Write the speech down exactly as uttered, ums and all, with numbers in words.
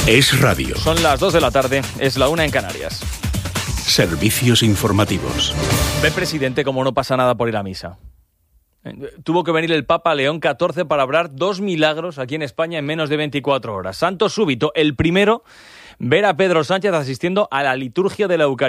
Es radio. Son las dos de la tarde, es la una en Canarias. Servicios informativos. Ve, presidente, como no pasa nada por ir a misa. Tuvo que venir el Papa León catorce para hablar dos milagros aquí en España en menos de veinticuatro horas. Santo súbito, el primero, ver a Pedro Sánchez asistiendo a la liturgia de la Eucaristía.